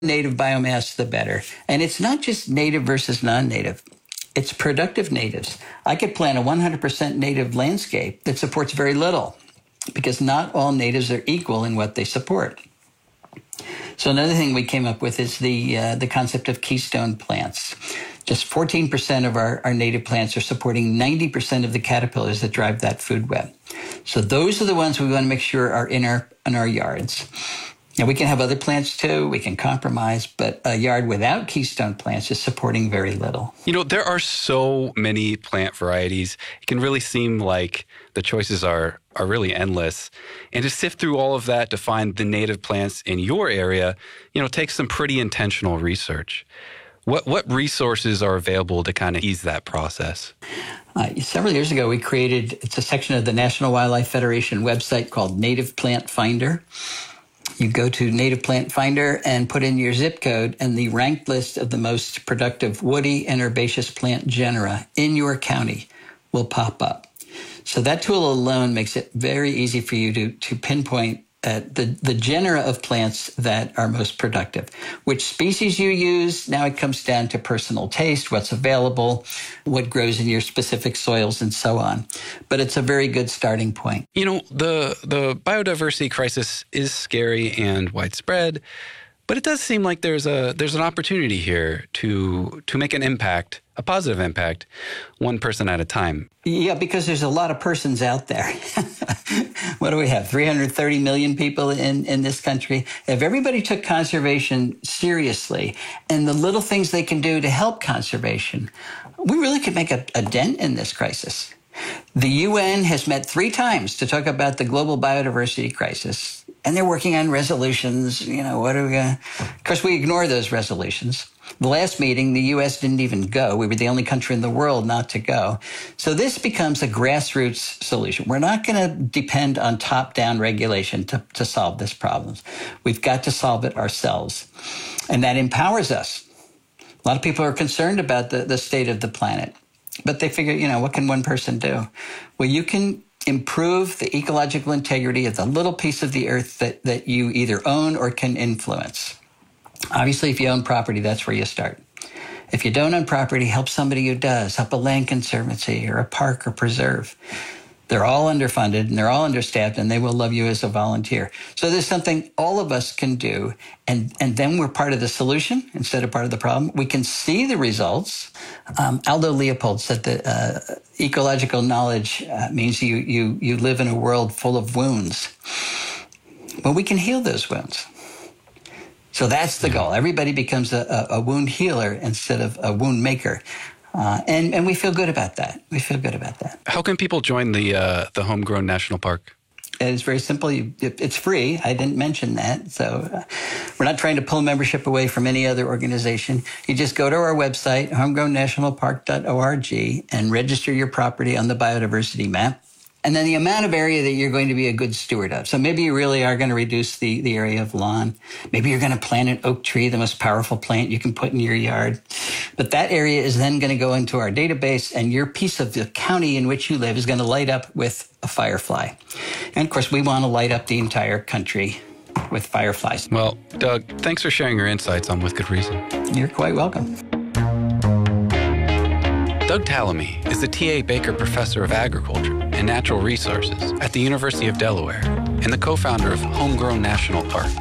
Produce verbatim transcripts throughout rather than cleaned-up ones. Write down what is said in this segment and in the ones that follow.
native biomass, the better. And it's not just native versus non-native. It's productive natives. I could plant a one hundred percent native landscape that supports very little because not all natives are equal in what they support. So another thing we came up with is the uh, the concept of keystone plants. Just fourteen percent of our, our native plants are supporting ninety percent of the caterpillars that drive that food web. So those are the ones we want to make sure are in our in our yards. Now, we can have other plants too. We can compromise, but a yard without keystone plants is supporting very little. You know, there are so many plant varieties. It can really seem like the choices are are really endless. And to sift through all of that to find the native plants in your area, you know, takes some pretty intentional research. What what resources are available to kind of ease that process? Uh, several years ago, we created, it's a section of the National Wildlife Federation website called Native Plant Finder. You go to Native Plant Finder and put in your zip code, and the ranked list of the most productive woody and herbaceous plant genera in your county will pop up. So that tool alone makes it very easy for you to, to pinpoint uh, the, the genera of plants that are most productive. Which species you use, now it comes down to personal taste, what's available, what grows in your specific soils, and so on. But it's a very good starting point. You know, the the biodiversity crisis is scary and widespread, but it does seem like there's a there's an opportunity here to to make an impact, a positive impact, one person at a time. Yeah, because there's a lot of persons out there. What do we have? three hundred thirty million people in, in this country. If everybody took conservation seriously and the little things they can do to help conservation, we really could make a, a dent in this crisis. The U N has met three times to talk about the global biodiversity crisis, and they're working on resolutions. You know, what are we going to... Of course, we ignore those resolutions. The last meeting, the U S didn't even go. We were the only country in the world not to go. So this becomes a grassroots solution. We're not going to depend on top-down regulation to, to solve this problem. We've got to solve it ourselves. And that empowers us. A lot of people are concerned about the, the state of the planet. But they figure, you know, what can one person do? Well, you can improve the ecological integrity of the little piece of the earth that, that you either own or can influence. Obviously, if you own property, that's where you start. If you don't own property, help somebody who does. Help a land conservancy or a park or preserve. They're all underfunded and they're all understaffed, and they will love you as a volunteer. So there's something all of us can do, and, and then we're part of the solution instead of part of the problem. We can see the results. Um, Aldo Leopold said that uh, ecological knowledge uh, means you, you, you live in a world full of wounds. Well, we can heal those wounds. So that's the goal. Everybody becomes a, a, a wound healer instead of a wound maker. Uh, and, and we feel good about that. We feel good about that. How can people join the uh, the Homegrown National Park? It's very simple. You, it, it's free. I didn't mention that. So uh, we're not trying to pull membership away from any other organization. You just go to our website, homegrown national park dot org, and register your property on the biodiversity map. And then the amount of area that you're going to be a good steward of. So maybe you really are going to reduce the, the area of lawn. Maybe you're going to plant an oak tree, the most powerful plant you can put in your yard. But that area is then going to go into our database, and your piece of the county in which you live is going to light up with a firefly. And of course, we want to light up the entire country with fireflies. Well, Doug, thanks for sharing your insights on With Good Reason. You're quite welcome. Doug Tallamy is the T A Baker Professor of Agriculture and Natural Resources at the University of Delaware and the co-founder of Homegrown National Park.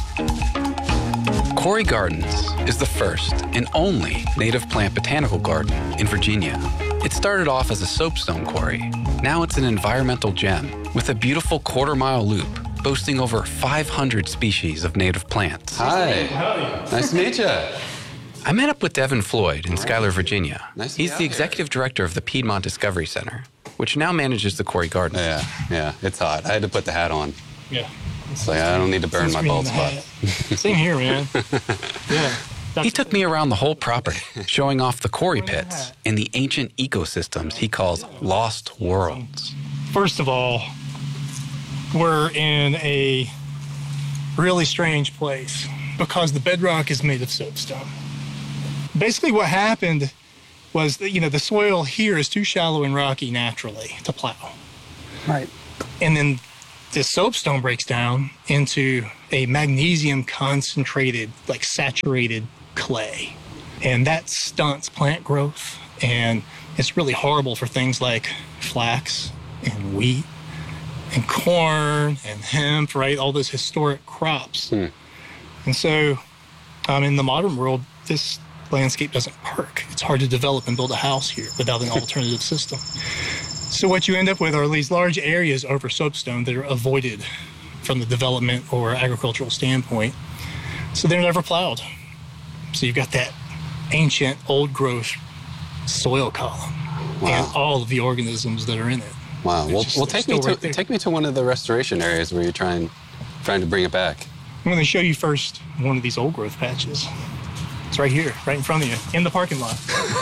Corey Gardens is the first and only native plant botanical garden in Virginia. It started off as a soapstone quarry. Now it's an environmental gem with a beautiful quarter-mile loop boasting over five hundred species of native plants. Hi. Nice to meet you. I met up with Devin Floyd in Schuyler, Virginia. Nice to He's be the out executive director of the Piedmont Discovery Center, which now manages the Corey Gardens. Yeah, yeah, it's hot. I had to put the hat on. Yeah. So I don't need to burn my bald spot. Same here, man. Yeah. He took me around the whole property, showing off the quarry pits and the ancient ecosystems he calls lost worlds. First of all, we're in a really strange place because the bedrock is made of soapstone. Basically what happened was that, you know, the soil here is too shallow and rocky naturally to plow. Right. And then this soapstone breaks down into a magnesium concentrated, like saturated clay. And that stunts plant growth. And it's really horrible for things like flax and wheat and corn and hemp, right? All those historic crops. Hmm. And so um, in the modern world, this landscape doesn't work. It's hard to develop and build a house here without an alternative system. So what you end up with are these large areas over soapstone that are avoided from the development or agricultural standpoint. So they're never plowed. So you've got that ancient old growth soil column. Wow. And all of the organisms that are in it. Wow. Well, just, well take me to right take me to one of the restoration areas where you're trying trying to bring it back. I'm going to show you first one of these old growth patches. It's right here, right in front of you, in the parking lot.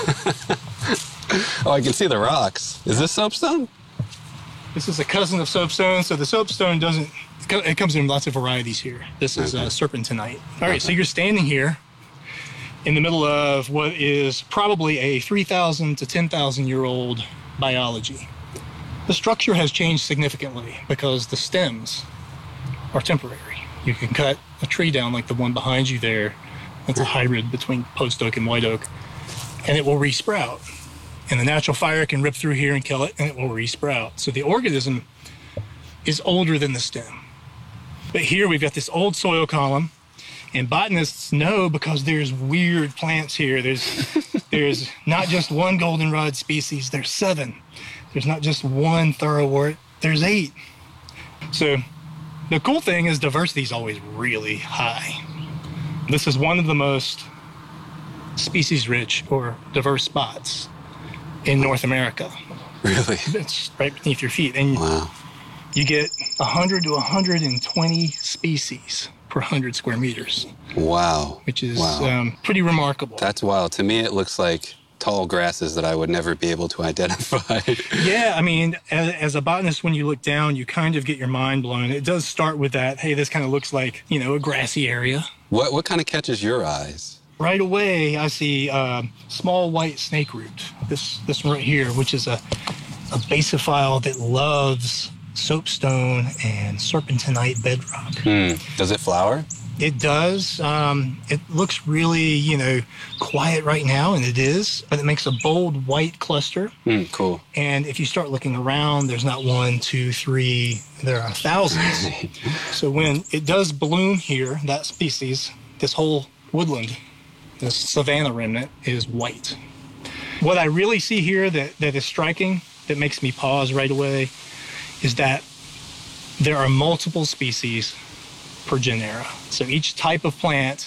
Oh, I can see the rocks. Is this soapstone? This is a cousin of soapstone. So the soapstone doesn't, it comes in lots of varieties here. This is okay. uh, serpentinite. All right, okay. So you're standing here in the middle of what is probably a three thousand to ten thousand year old biology. The structure has changed significantly because the stems are temporary. You can cut a tree down like the one behind you there. It's a hybrid between post oak and white oak, and it will resprout. And the natural fire can rip through here and kill it, and it will resprout. So the organism is older than the stem. But here we've got this old soil column, and botanists know because there's weird plants here. There's, there's not just one goldenrod species, there's seven. There's not just one thoroughwort, there's eight. So the cool thing is diversity is always really high. This is one of the most species-rich or diverse spots in North America. Really? It's right beneath your feet. And wow. You get one hundred to one hundred twenty species per one hundred square meters. Wow. Which is wow. Um, pretty remarkable. That's wild. To me, it looks like tall grasses that I would never be able to identify. Yeah, I mean, as, as a botanist, when you look down, you kind of get your mind blown. It does start with that, hey, this kind of looks like, you know, a grassy area. What what kind of catches your eyes? Right away, I see uh, small white snake root. This this one right here, which is a, a basophile that loves soapstone and serpentinite bedrock. Hmm. Does it flower? It does. Um, it looks really, you know, quiet right now, and it is, but it makes a bold white cluster. Mm, cool. And if you start looking around, there's not one, two, three, there are thousands. So when it does bloom here, that species, this whole woodland, this savanna remnant, is white. What I really see here that, that is striking, that makes me pause right away, is that there are multiple species per genera. So each type of plant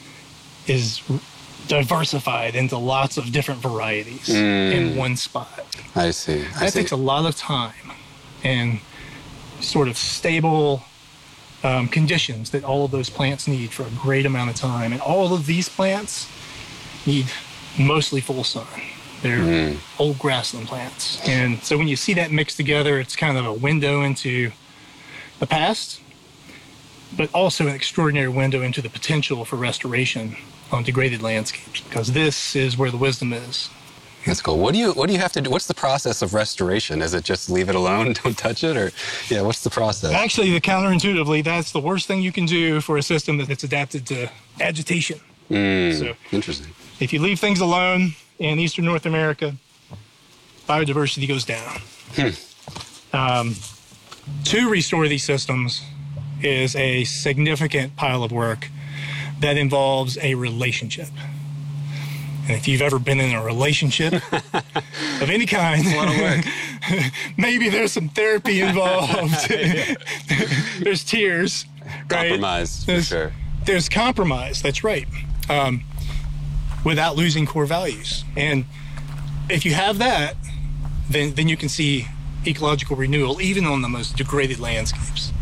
is diversified into lots of different varieties mm. in one spot. I see. I that see. takes a lot of time and sort of stable um, conditions that all of those plants need for a great amount of time. And all of these plants need mostly full sun. They're mm. old grassland plants. And so when you see that mixed together, it's kind of a window into the past, but also an extraordinary window into the potential for restoration on degraded landscapes, because this is where the wisdom is. That's cool. What do you what do you have to do? What's the process of restoration? Is it just leave it alone, don't touch it, or yeah, what's the process? Actually, the counterintuitively, that's the worst thing you can do for a system that's adapted to agitation. Mm, so interesting. If you leave things alone in eastern North America, biodiversity goes down. Hmm. Um, to restore these systems is a significant pile of work that involves a relationship. And if you've ever been in a relationship of any kind, a lot of work. Maybe there's some therapy involved. There's tears. Compromise, right? for sure. There's compromise, that's right, um, without losing core values. And if you have that, then, then you can see ecological renewal, even on the most degraded landscapes.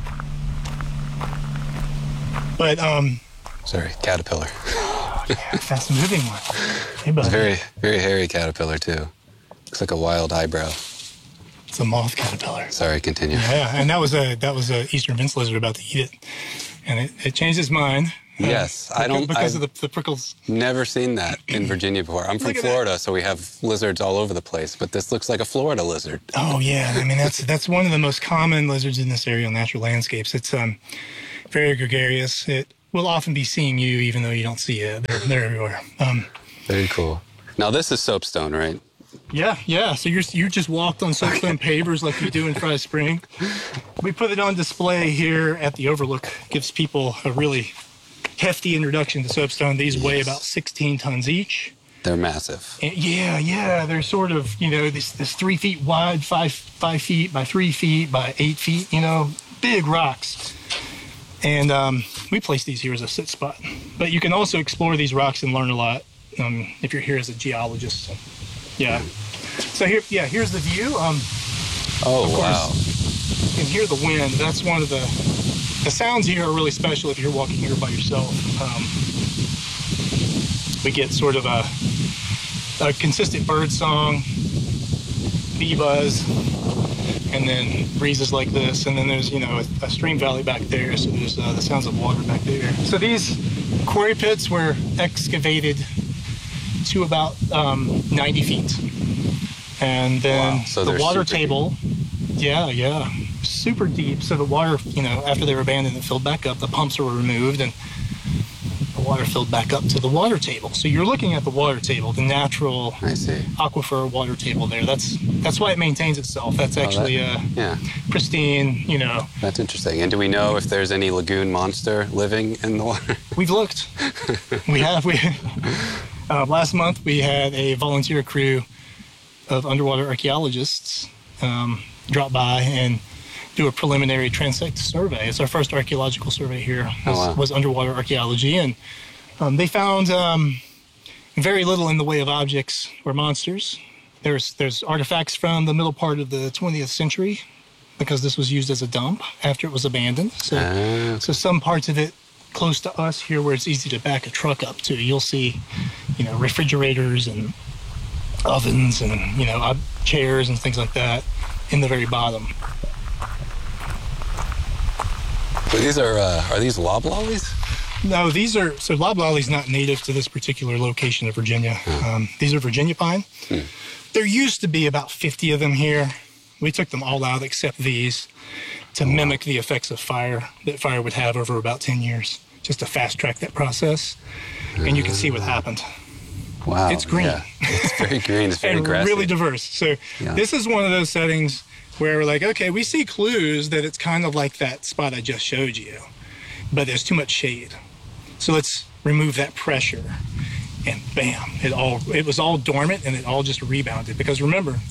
But, um... Sorry, caterpillar. Oh, yeah, fast moving one. Hey, buddy. It's very, very hairy caterpillar, too. Looks like a wild eyebrow. It's a moth caterpillar. Sorry, continue. Yeah, and that was a that was a eastern fence lizard about to eat it. And it, it changed its mind Yes, I don't. Because I've of the, the prickles. never seen that in Virginia before. I'm from Look at Florida, so we have lizards all over the place, but this looks like a Florida lizard. Oh yeah, I mean that's that's one of the most common lizards in this area on natural landscapes. It's um very gregarious. It will often be seeing you even though you don't see it. They're, they're everywhere. Um, Very cool. Now this is soapstone, right? yeah, yeah. So you're you just walked on soapstone pavers like you do in Fry Spring. We put it on display here at the Overlook. Gives people a really hefty introduction to soapstone. These weigh about sixteen tons each. They're massive. And yeah, yeah, they're sort of, you know, this this three feet wide, five five feet by three feet by eight feet, you know, big rocks. And um, we place these here as a sit spot. But you can also explore these rocks and learn a lot um, if you're here as a geologist. Yeah. So here, yeah, here's the view. Um, Oh, of course, wow. you can hear the wind. That's one of the the sounds here are really special if you're walking here by yourself. Um, we get sort of a, a consistent bird song, bee buzz, and then breezes like this. And then there's, you know, a, a stream valley back there, so there's uh, the sounds of water back there. So these quarry pits were excavated to about um, ninety feet. And then Wow. So the they're water super table, yeah, yeah, super deep. So the water, you know, after they were abandoned and filled back up, the pumps were removed and the water filled back up to the water table. So you're looking at the water table, the natural I see. aquifer water table there. That's that's why it maintains itself. That's actually Oh, that- uh, Yeah, pristine, you know. that's interesting. And do we know if there's any lagoon monster living in the water? We've looked. we have. We uh, last month we had a volunteer crew of underwater archaeologists um, drop by and do a preliminary transect survey. It's our first archaeological survey here. Oh, was, wow. was underwater archaeology, and um, they found um, very little in the way of objects or monsters. There's there's artifacts from the middle part of the twentieth century because this was used as a dump after it was abandoned. So, Ah. so some parts of it close to us here where it's easy to back a truck up to, you'll see, you know, refrigerators and ovens and, you know, uh, chairs and things like that in the very bottom. So these are, uh, are these loblollies? No, these are, so loblolly's not native to this particular location of Virginia. Um, these are Virginia pine. Hmm. There used to be about fifty of them here. We took them all out except these to mimic the effects of fire that fire would have over about ten years, just to fast track that process. And you can see what happened. Wow. It's green. Yeah. It's very green. It's very and grassy. really diverse. So Yeah. this is one of those settings where we're like, okay, we see clues that it's kind of like that spot I just showed you, but there's too much shade. So let's remove that pressure, and bam, it all it was all dormant and it all just rebounded. Because remember,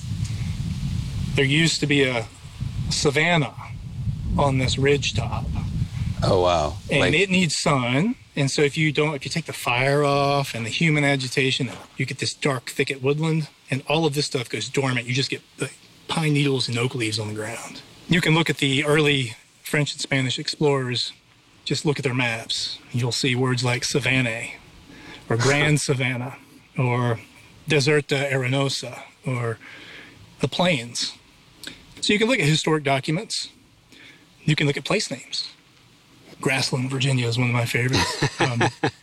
there used to be a savanna on this ridge top, Oh, wow. and Like- it needs sun. And so if you don't, if you take the fire off and the human agitation, you get this dark thicket woodland, and all of this stuff goes dormant. You just get the pine needles and oak leaves on the ground. You can look at the early French and Spanish explorers, just look at their maps. You'll see words like savannae, or grand savanna, or deserta arenosa, or the plains. So you can look at historic documents. You can look at place names. Grassland, Virginia is one of my favorites. Um,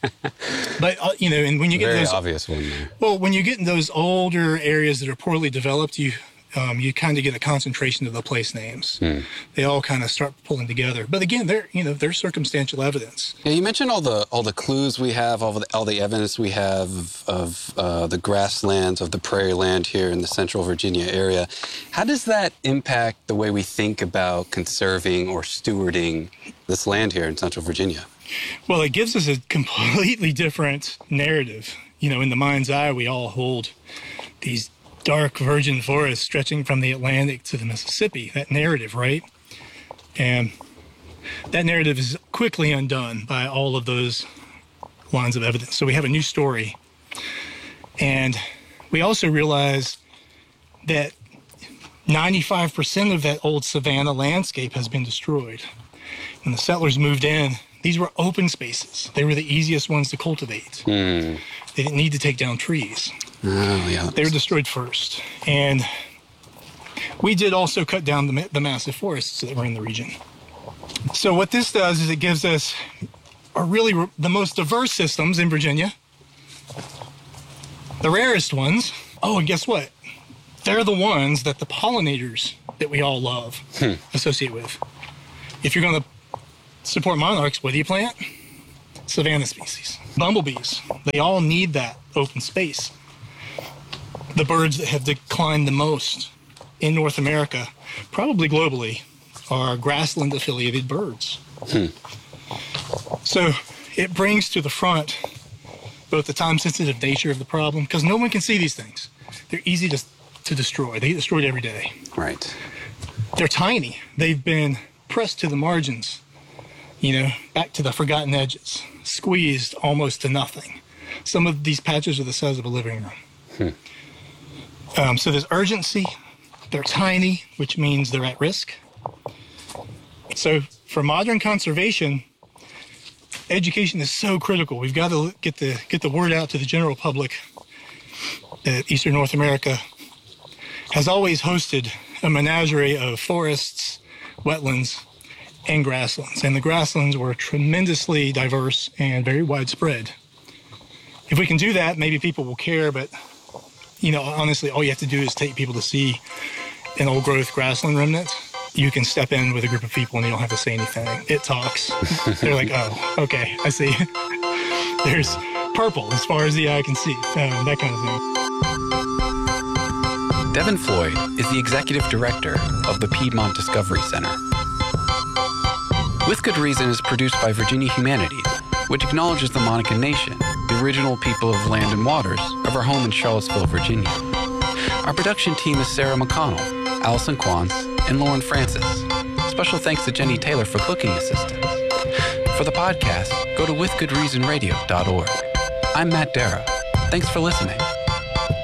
but, uh, you know, and when you get Very those, obvious one there. well, when you get in those older areas that are poorly developed, you um, you kind of get a concentration of the place names. They all kind of start pulling together. But again, they're, you know, they're circumstantial evidence. Yeah, you mentioned all the all the clues we have, all the all the evidence we have of, of uh, the grasslands, of the prairie land here in the Central Virginia area. How does that impact the way we think about conserving or stewarding this land here in Central Virginia? Well, it gives us a completely different narrative. You know, in the mind's eye, we all hold these dark virgin forests stretching from the Atlantic to the Mississippi, that narrative, right? And that narrative is quickly undone by all of those lines of evidence. So we have a new story. And we also realize that ninety-five percent of that old savanna landscape has been destroyed. When the settlers moved in, these were open spaces. They were the easiest ones to cultivate. Hmm. They didn't need to take down trees. Oh, yeah. They were destroyed first. And we did also cut down the, ma- the massive forests that were in the region. So what this does is it gives us are really re- the most diverse systems in Virginia. The rarest ones, oh, and guess what? They're the ones that the pollinators that we all love hmm. associate with. If you're going to support monarchs, what do you plant? Savanna species. Bumblebees, they all need that open space. The birds that have declined the most in North America, probably globally, are grassland-affiliated birds. Hmm. So it brings to the front both the time-sensitive nature of the problem, because no one can see these things. They're easy to, to destroy. They get destroyed every day. Right. They're tiny. They've been pressed to the margins, you know, back to the forgotten edges, squeezed almost to nothing. Some of these patches are the size of a living room. Hmm. Um, so there's urgency. They're tiny, which means they're at risk. So for modern conservation, education is so critical. We've got to get the get the word out to the general public that Eastern North America has always hosted a menagerie of forests, wetlands, and grasslands. And the grasslands were tremendously diverse and very widespread. If we can do that, maybe people will care, but you know, honestly, all you have to do is take people to see an old growth grassland remnant. You can step in with a group of people and you don't have to say anything. It talks. They're like, oh, okay, I see. There's purple as far as the eye can see, um, that kind of thing. Devin Floyd is the executive director of the Piedmont Discovery Center. With Good Reason is produced by Virginia Humanities, which acknowledges the Monacan Nation, the original people of land and waters of our home in Charlottesville, Virginia. Our production team is Sarah McConnell, Allison Quantz, and Lauren Francis. Special thanks to Jenny Taylor for cooking assistance. For the podcast, go to with good reason radio dot org. I'm Matt Dara. Thanks for listening.